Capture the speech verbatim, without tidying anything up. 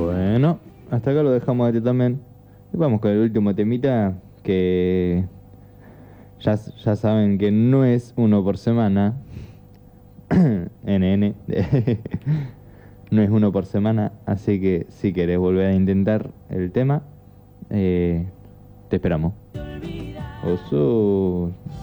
Bueno, hasta acá lo dejamos a este también. Y vamos con el último temita que ya, ya saben que no es uno por semana. N N. No es uno por semana, así que si querés volver a intentar el tema, eh, te esperamos. Oso.